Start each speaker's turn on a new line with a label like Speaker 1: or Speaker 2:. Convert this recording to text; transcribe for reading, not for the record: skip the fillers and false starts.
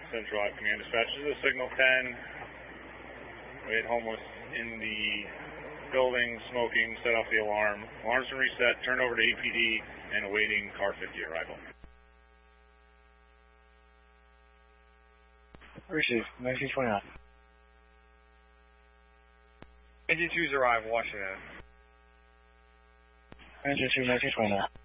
Speaker 1: Central Command Dispatch. This is Signal 10. We had homeless in the building, smoking, set off the alarm. Alarm's been reset, turned over to APD, and awaiting car 50 arrival.
Speaker 2: Received, 1929.
Speaker 3: Engine 2's arrived, Washington.
Speaker 2: Engine 2, 1929.